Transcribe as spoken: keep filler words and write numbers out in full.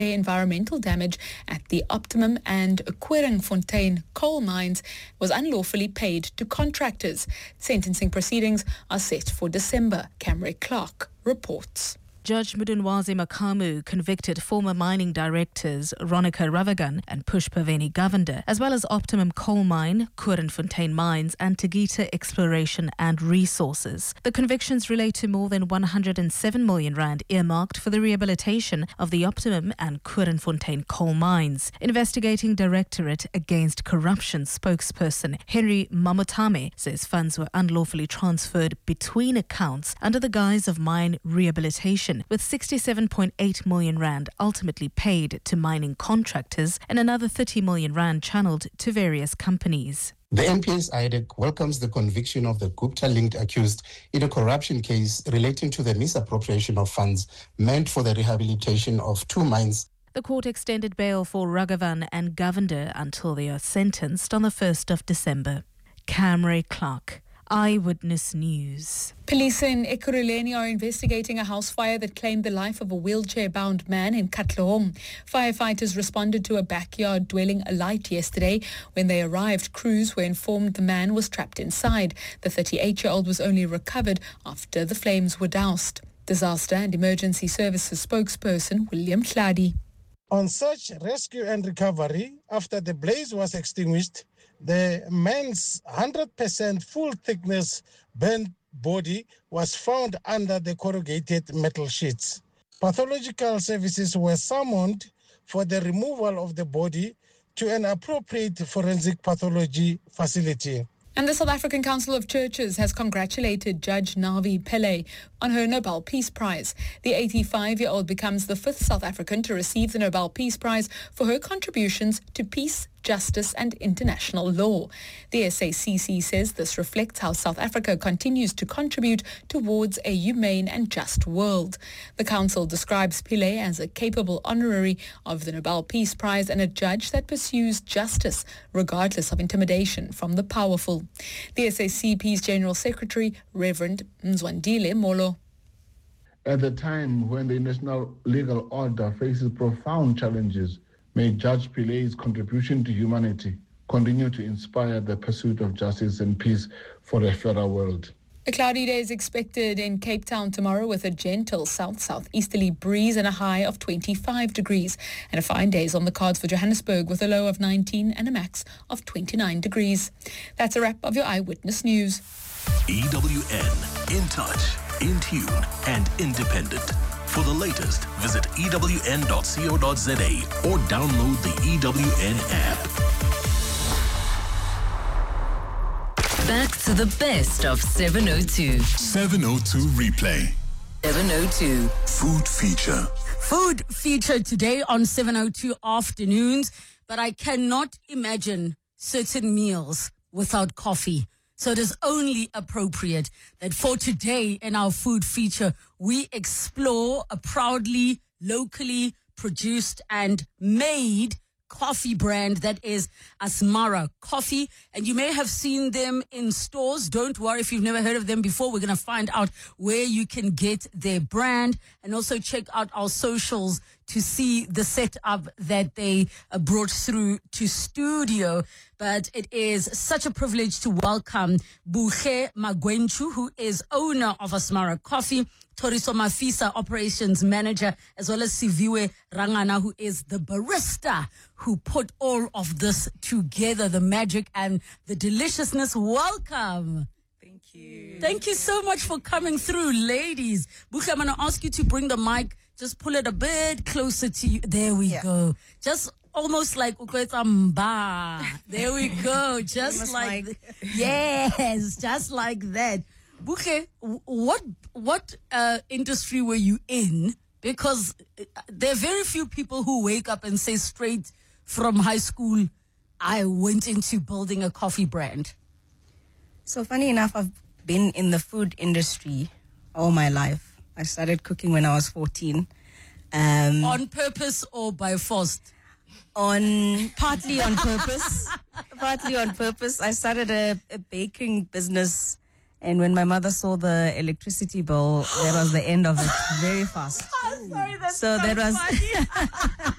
environmental damage at the Optimum and Koornfontein coal mines was unlawfully paid to contractors. Sentencing proceedings are set for December. Camry Clark reports. Judge Mudunwazi Makamu convicted former mining directors Ronica Ravagan and Pushpaveni Govender, as well as Optimum Coal Mine, Koornfontein Mines and Tegeta Exploration and Resources. The convictions relate to more than one hundred seven million rand earmarked for the rehabilitation of the Optimum and Koornfontein coal mines. Investigating Directorate Against Corruption spokesperson Henry Mamotame says funds were unlawfully transferred between accounts under the guise of mine rehabilitation, with sixty-seven point eight million rand ultimately paid to mining contractors and another thirty million rand channeled to various companies. The N P S I D E C welcomes the conviction of the Gupta-linked accused in a corruption case relating to the misappropriation of funds meant for the rehabilitation of two mines. The court extended bail for Raghavan and Govender until they are sentenced on the first of December. Camry Clark, Eyewitness News. Police in Ekurhuleni are investigating a house fire that claimed the life of a wheelchair-bound man in Katlehong. Firefighters responded to a backyard dwelling alight yesterday. When they arrived, crews were informed the man was trapped inside. The thirty-eight-year-old was only recovered after the flames were doused. Disaster and Emergency Services spokesperson William Hladi. On search, rescue and recovery, after the blaze was extinguished, the man's one hundred percent full thickness burnt body was found under the corrugated metal sheets. Pathological services were summoned for the removal of the body to an appropriate forensic pathology facility. And the South African Council of Churches has congratulated Judge Navi Pillay on her Nobel Peace Prize. The eighty-five-year-old becomes the fifth South African to receive the Nobel Peace Prize for her contributions to peace, justice and international law. The S A C C says this reflects how South Africa continues to contribute towards a humane and just world. The council describes Pillay as a capable honorary of the Nobel Peace Prize and a judge that pursues justice regardless of intimidation from the powerful. The S A C P's General Secretary, Reverend Mzwandile Molo. At the time when the international legal order faces profound challenges, may Judge Pillay's contribution to humanity continue to inspire the pursuit of justice and peace for a fairer world. A cloudy day is expected in Cape Town tomorrow with a gentle south-southeasterly breeze and a high of twenty-five degrees. And a fine day is on the cards for Johannesburg with a low of nineteen and a max of twenty-nine degrees. That's a wrap of your Eyewitness News. E W N, in touch, in tune and independent. For the latest, visit E W N dot co dot za or download the E W N app. Back to the best of seven oh two. seven oh two replay. seven oh two. Food feature. Food feature today on seven oh two afternoons, but I cannot imagine certain meals without coffee. So it is only appropriate that for today in our food feature, we explore a proudly, locally produced and made coffee brand that is Asmara Coffee. And you may have seen them in stores. Don't worry if you've never heard of them before. We're going to find out where you can get their brand and also check out our socials to see the setup that they uh, brought through to studio. But it is such a privilege to welcome Buche Magwenchu, who is owner of Asmara Coffee, Toriso Mafisa, operations manager, as well as Siviwe Rangana, who is the barista who put all of this together, the magic and the deliciousness. Welcome. Thank you. Thank you so much for coming through, ladies. Buche, I'm going to ask you to bring the mic. Just pull it a bit closer to you. There we yeah. go. Just almost like Ukweta Mba. There we go. Just like, like yes, just like that. Buche, what what uh, industry were you in? Because there are very few people who wake up and say straight from high school, I went into building a coffee brand. So funny enough, I've been in the food industry all my life. I started cooking when I was fourteen. Um, on purpose or by force? On partly on purpose. partly on purpose. I started a, a baking business And when my mother saw the electricity bill, that was the end of it very fast. Oh, sorry, that's so so that was funny.